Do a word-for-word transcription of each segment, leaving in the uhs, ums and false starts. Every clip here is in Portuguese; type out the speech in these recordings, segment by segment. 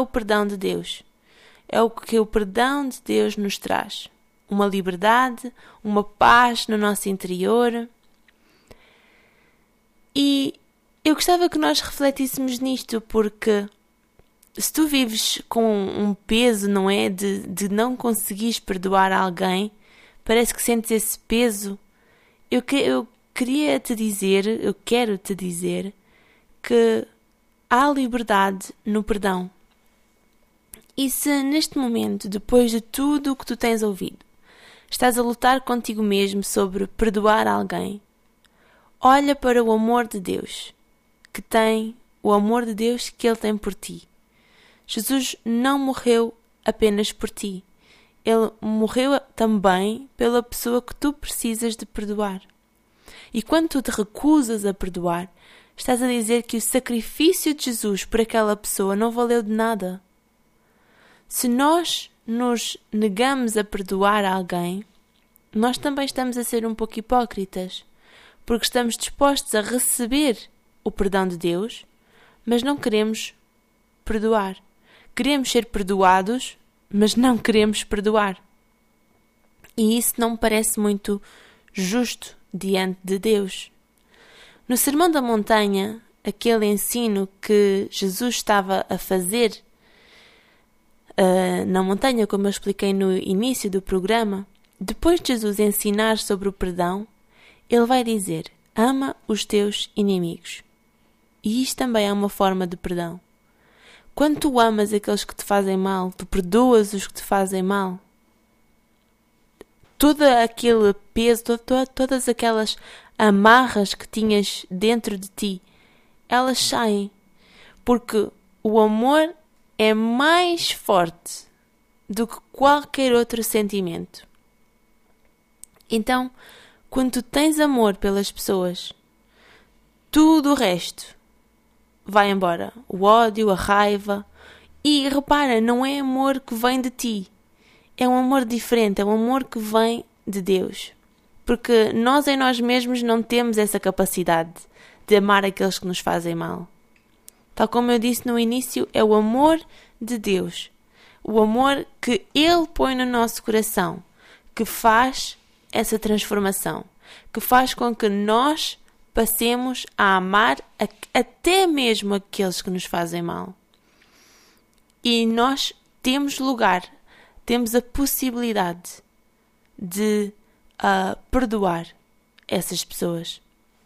o perdão de Deus. É o que o perdão de Deus nos traz. Uma liberdade, uma paz no nosso interior. E eu gostava que nós refletíssemos nisto, porque se tu vives com um peso, não é, de, de não conseguires perdoar alguém, parece que sentes esse peso. Eu, que, eu queria te dizer, eu quero te dizer, que há liberdade no perdão. E se neste momento, depois de tudo o que tu tens ouvido, estás a lutar contigo mesmo sobre perdoar alguém, olha para o amor de Deus, que tem o amor de Deus que Ele tem por ti. Jesus não morreu apenas por ti. Ele morreu também pela pessoa que tu precisas de perdoar. E quando tu te recusas a perdoar, estás a dizer que o sacrifício de Jesus por aquela pessoa não valeu de nada. Se nós nos negamos a perdoar alguém, nós também estamos a ser um pouco hipócritas, porque estamos dispostos a receber o perdão de Deus, mas não queremos perdoar. Queremos ser perdoados, mas não queremos perdoar. E isso não me parece muito justo diante de Deus. No Sermão da Montanha, aquele ensino que Jesus estava a fazer uh, na montanha, como eu expliquei no início do programa, depois de Jesus ensinar sobre o perdão, ele vai dizer: ama os teus inimigos. E isto também é uma forma de perdão. Quando tu amas aqueles que te fazem mal, tu perdoas os que te fazem mal, todo aquele peso, todo, todas aquelas amarras que tinhas dentro de ti, elas saem. Porque o amor é mais forte do que qualquer outro sentimento. Então, quando tu tens amor pelas pessoas, tudo o resto vai embora. O ódio, a raiva. E repara, não é amor que vem de ti. É um amor diferente, é um amor que vem de Deus. Porque nós em nós mesmos não temos essa capacidade de amar aqueles que nos fazem mal. Tal como eu disse no início, é o amor de Deus. O amor que Ele põe no nosso coração, que faz essa transformação, que faz com que nós passemos a amar a, até mesmo aqueles que nos fazem mal. E nós temos lugar, temos a possibilidade de uh, perdoar essas pessoas.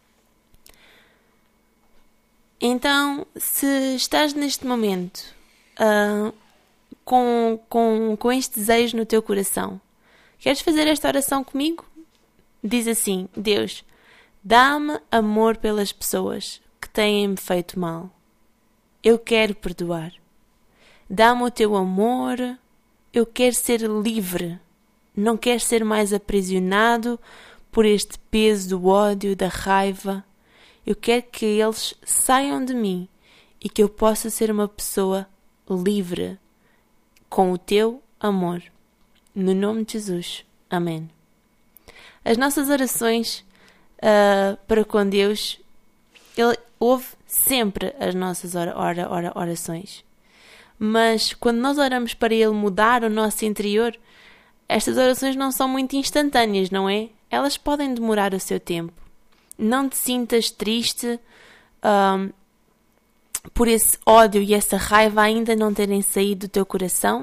Então, se estás neste momento uh, com, com, com este desejo no teu coração, queres fazer esta oração comigo? Diz assim: Deus, dá-me amor pelas pessoas que têm-me feito mal. Eu quero perdoar. Dá-me o teu amor. Eu quero ser livre. Não quero ser mais aprisionado por este peso do ódio, da raiva. Eu quero que eles saiam de mim e que eu possa ser uma pessoa livre com o teu amor. No nome de Jesus. Amém. As nossas orações Uh, para com Deus, Ele ouve sempre as nossas ora, ora, ora, orações. Mas quando nós oramos para Ele mudar o nosso interior, estas orações não são muito instantâneas, não é? Elas podem demorar o seu tempo. Não te sintas triste um, por esse ódio e essa raiva ainda não terem saído do teu coração,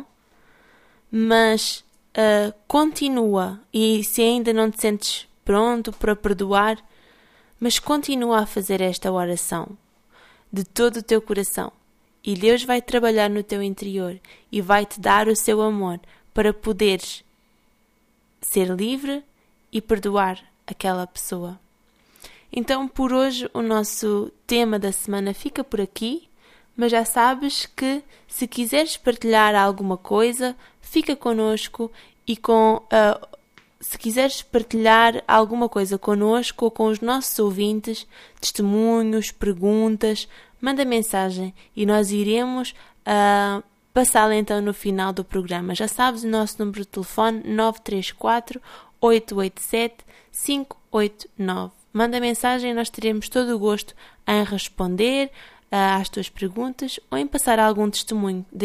mas uh, continua. E se ainda não te sentes pronto para perdoar, mas continua a fazer esta oração de todo o teu coração, e Deus vai trabalhar no teu interior e vai te dar o seu amor para poderes ser livre e perdoar aquela pessoa. Então, por hoje, o nosso tema da semana fica por aqui, mas já sabes que se quiseres partilhar alguma coisa, fica connosco e com a uh, Se quiseres partilhar alguma coisa connosco ou com os nossos ouvintes, testemunhos, perguntas, manda mensagem e nós iremos uh, passá-la então no final do programa. Já sabes o nosso número de telefone nove três quatro, oito oito sete, cinco oito nove. Manda mensagem e nós teremos todo o gosto em responder uh, às tuas perguntas ou em passar algum testemunho